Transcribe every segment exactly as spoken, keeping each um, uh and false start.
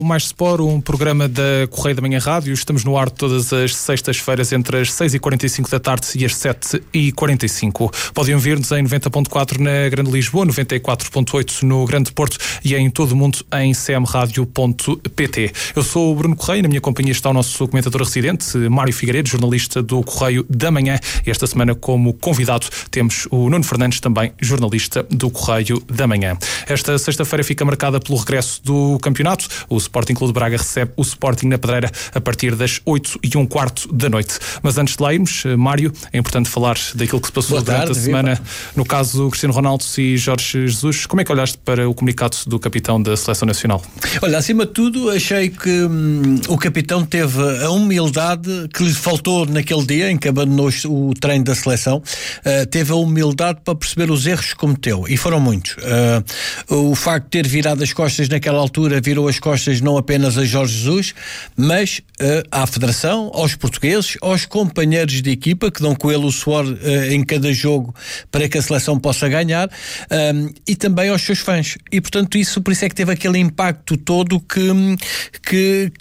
O Mais Sport, um programa da Correio da Manhã Rádio. Estamos no ar todas as sextas-feiras entre as seis e quarenta e cinco da tarde e as sete e quarenta e cinco. Podem ouvir-nos em noventa ponto quatro na Grande Lisboa, noventa e quatro ponto oito no Grande Porto e em todo o mundo em c m radio ponto p t. Eu sou o Bruno Correia, na minha companhia está o nosso comentador residente, Mário Figueiredo, jornalista do Correio da Manhã. Esta semana, como convidado, temos o Nuno Fernandes, também jornalista do Correio da Manhã. Esta sexta-feira fica marcada pelo regresso do campeonato. O Sporting Clube de Braga recebe o Sporting na Pedreira a partir das oito e um quarto da noite. Mas antes de lá irmos, Mário, é importante falar daquilo que se passou Boa durante tarde, a semana. viva. No caso do Cristiano Ronaldo e Jorge Jesus, como é que olhaste para o comunicado do capitão da Seleção Nacional? Olha, acima de tudo, achei que hum, o capitão teve a humildade que lhe faltou naquele dia em que abandonou o treino da seleção. Uh, teve a humildade para perceber os erros que cometeu, e foram muitos. Uh, o facto de ter virado as costas naquela altura, virou as costas não apenas a Jorge Jesus, mas uh, à Federação, aos portugueses, aos companheiros de equipa que dão com ele o suor uh, em cada jogo para que a seleção possa ganhar, um, e também aos seus fãs. E portanto isso, por isso é que teve aquele impacto todo que... que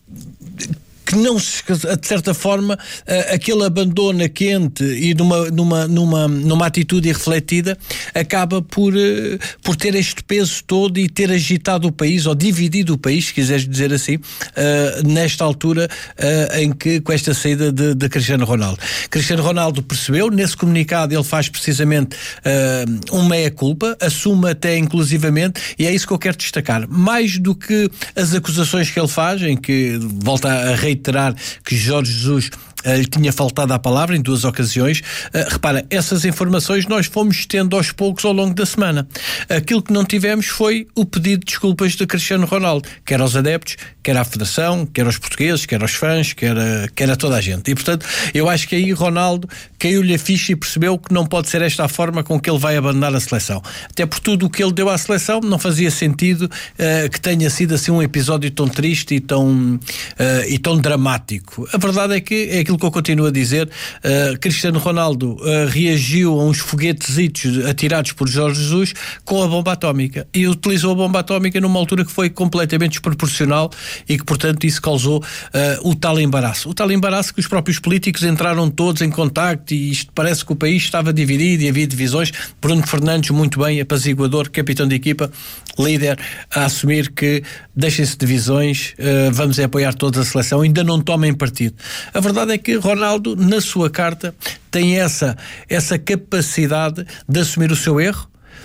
que não se, de certa forma, uh, aquele abandono quente e numa, numa, numa, numa atitude irrefletida acaba por, uh, por ter este peso todo e ter agitado o país, ou dividido o país, se quiseres dizer assim, uh, nesta altura uh, em que, com esta saída de, de Cristiano Ronaldo. Cristiano Ronaldo percebeu, nesse comunicado ele faz precisamente uh, um meia-culpa, assume até inclusivamente, e é isso que eu quero destacar. Mais do que as acusações que ele faz, em que volta a reiterar que Jorge Jesus Uh, lhe tinha faltado a palavra em duas ocasiões. Uh, repara, essas informações nós fomos tendo aos poucos ao longo da semana. Aquilo que não tivemos foi o pedido de desculpas de Cristiano Ronaldo, quer aos adeptos, quer à Federação, quer aos portugueses, quer aos fãs, quer a, quer a toda a gente. E portanto, eu acho que aí Ronaldo caiu-lhe a ficha e percebeu que não pode ser esta a forma com que ele vai abandonar a seleção. Até por tudo o que ele deu à seleção não fazia sentido uh, que tenha sido assim um episódio tão triste e tão, uh, e tão dramático. A verdade é que é aquilo que eu continuo a dizer. uh, Cristiano Ronaldo uh, reagiu a uns foguetezitos atirados por Jorge Jesus com a bomba atómica, e utilizou a bomba atómica numa altura que foi completamente desproporcional e que portanto isso causou uh, o tal embaraço, o tal embaraço que os próprios políticos entraram todos em contacto, e isto parece que o país estava dividido e havia divisões. Bruno Fernandes, muito bem, apaziguador, capitão de equipa, líder, a assumir que deixem-se divisões, uh, vamos é apoiar toda a seleção, ainda não tomem partido. A verdade é que Ronaldo, na sua carta, tem essa, essa capacidade de assumir o seu erro,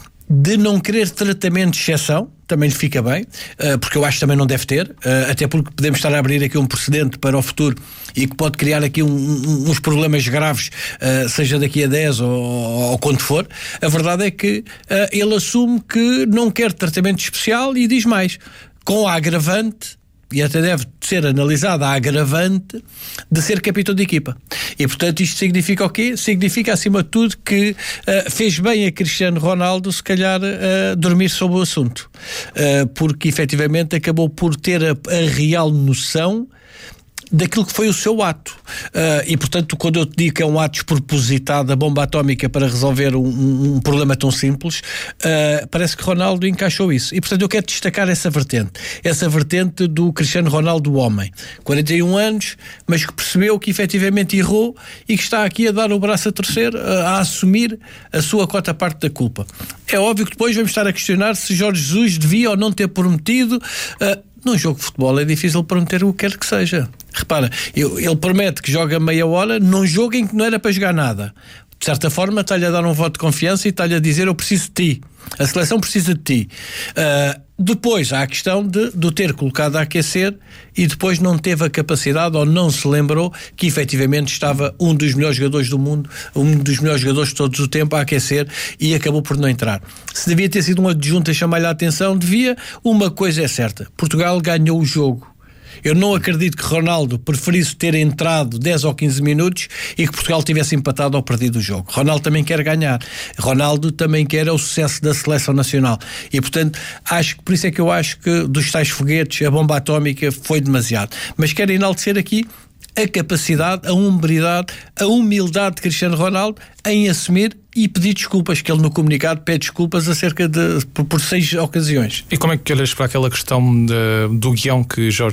de não querer tratamento de exceção, também lhe fica bem, uh, porque eu acho que também não deve ter, uh, até porque podemos estar a abrir aqui um precedente para o futuro e que pode criar aqui um, um, uns problemas graves, uh, seja daqui a dez ou, ou quando for. A verdade é que uh, ele assume que não quer tratamento especial e diz mais, com a agravante, e até deve ser analisada a agravante de ser capitão de equipa. E portanto isto significa o quê? Significa acima de tudo que uh, fez bem a Cristiano Ronaldo se calhar uh, dormir sobre o assunto, uh, porque efetivamente acabou por ter a, a real noção daquilo que foi o seu ato. Uh, e portanto, quando eu te digo que é um ato despropositado, a bomba atómica para resolver um, um, um problema tão simples, uh, parece que Ronaldo encaixou isso. E portanto eu quero destacar essa vertente, essa vertente do Cristiano Ronaldo, o homem, quarenta e um anos, mas que percebeu que efetivamente errou e que está aqui a dar o braço a torcer, a, a assumir a sua cota parte da culpa. É óbvio que depois vamos estar a questionar se Jorge Jesus devia ou não ter prometido. Uh, Num jogo de futebol é difícil prometer o que quer que seja. Repara, eu, ele promete que joga meia hora num jogo em que não era para jogar nada. De certa forma está-lhe a dar um voto de confiança e está-lhe a dizer: eu preciso de ti, a seleção precisa de ti. Uh, depois há a questão de, de o ter colocado a aquecer e depois não teve a capacidade ou não se lembrou que efetivamente estava um dos melhores jogadores do mundo, um dos melhores jogadores de todos o tempo a aquecer, e acabou por não entrar. Se devia ter sido um adjunto a chamar-lhe a atenção, devia. Uma coisa é certa: Portugal ganhou o jogo. Eu não acredito que Ronaldo preferisse ter entrado dez ou quinze minutos e que Portugal tivesse empatado ou perdido o jogo. Ronaldo também quer ganhar. Ronaldo também quer o sucesso da seleção nacional. E, portanto, acho que por isso é que eu acho que dos tais foguetes, a bomba atómica foi demasiado. Mas quero enaltecer aqui a capacidade, a humildade, a humildade de Cristiano Ronaldo em assumir e pedir desculpas, que ele no comunicado pede desculpas acerca de, por, por seis ocasiões. E como é que olhas para aquela questão de, do guião que Jorge